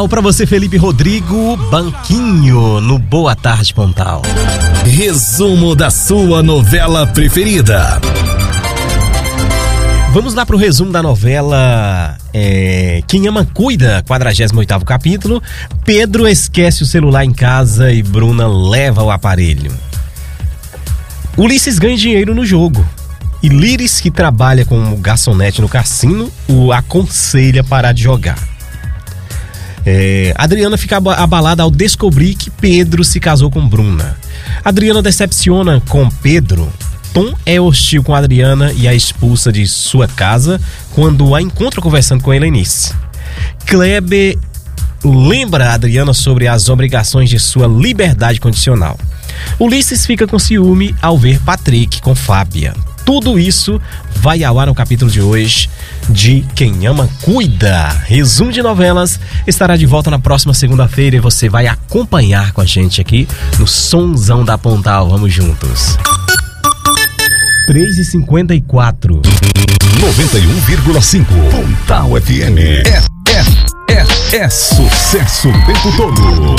Para você, Felipe Rodrigo, Banquinho, no Boa Tarde Pontal. Resumo da sua novela preferida. Vamos lá pro resumo da novela Quem Ama Cuida, 48º capítulo. Pedro esquece o celular em casa e Bruna leva o aparelho. Ulisses ganha dinheiro no jogo e Líris, que trabalha como garçonete no cassino, o aconselha a parar de jogar. Adriana fica abalada ao descobrir que Pedro se casou com Bruna. Adriana decepciona com Pedro. Tom é hostil com Adriana e a expulsa de sua casa quando a encontra conversando com Helenice. Kleber lembra a Adriana sobre as obrigações de sua liberdade condicional. Ulisses fica com ciúme ao ver Patrick com Fábia. Tudo isso vai ao ar no capítulo de hoje de Quem Ama Cuida. Resumo de novelas estará de volta na próxima segunda-feira e você vai acompanhar com a gente aqui no Sonzão da Pontal. Vamos juntos. 3h54. 91,5 Pontal FM. É sucesso o tempo todo.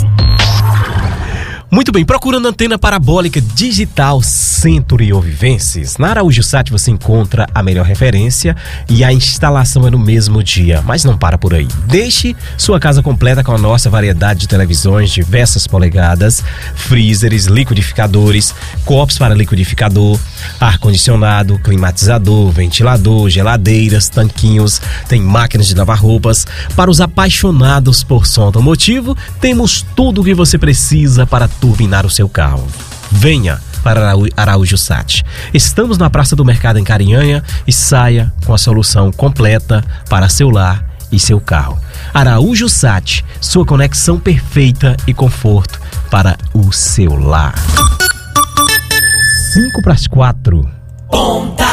Muito bem, procurando antena parabólica digital Century ou Vivences, na Araújo Sat você encontra a melhor referência e a instalação é no mesmo dia, mas não para por aí. Deixe sua casa completa com a nossa variedade de televisões, diversas polegadas, freezers, liquidificadores, copos para liquidificador, ar-condicionado, climatizador, ventilador, geladeiras, tanquinhos, tem máquinas de lavar roupas. Para os apaixonados por som automotivo, temos tudo o que você precisa para turbinar o seu carro. Venha para Araújo Sat. Estamos na Praça do Mercado em Carinhanha e saia com a solução completa para seu lar e seu carro. Araújo Sat, sua conexão perfeita e conforto para o seu lar. 5 para as 4.